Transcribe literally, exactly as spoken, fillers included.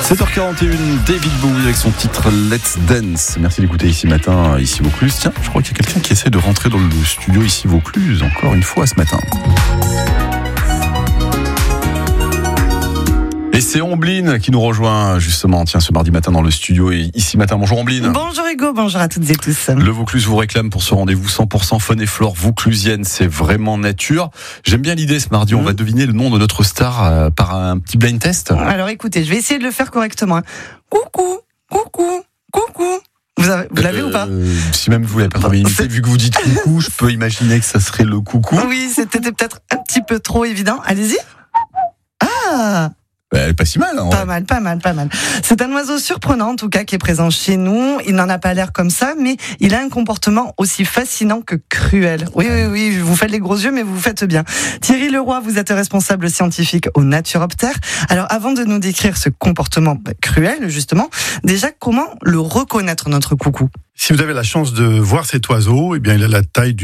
sept heures quarante et un, David Bowie avec son titre Let's Dance. Merci d'écouter ici matin, ici Vaucluse. Tiens, je crois qu'il y a quelqu'un qui essaie de rentrer dans le studio ici Vaucluse, encore une fois ce matin. Et c'est Ombline qui nous rejoint justement, tiens, ce mardi matin dans le studio et ici matin. Bonjour Ombline. Bonjour Hugo, bonjour à toutes et tous. Le Vaucluse vous réclame pour ce rendez-vous cent pour cent faune et flore vauclusienne, c'est vraiment nature. J'aime bien l'idée ce mardi, on va deviner le nom de notre star euh, par un petit blind test. Alors écoutez, je vais essayer de le faire correctement. Coucou, coucou, coucou. Vous, avez, vous l'avez euh, ou pas? Si même vous l'avez pas travaillé, vu que vous dites coucou, je peux imaginer que ça serait le coucou. Oui, c'était peut-être un petit peu trop évident. Allez-y. Ah! Bah, pas si mal. Hein, pas ouais. mal, pas mal, pas mal. C'est un oiseau surprenant, en tout cas, qui est présent chez nous. Il n'en a pas l'air comme ça, mais il a un comportement aussi fascinant que cruel. Oui, oui, oui, vous faites les gros yeux, mais vous faites bien. Thierry Leroy, vous êtes responsable scientifique au Naturoptère. Alors, avant de nous décrire ce comportement cruel, justement, déjà, comment le reconnaître, notre coucou? Si vous avez la chance de voir cet oiseau, eh bien, il a la taille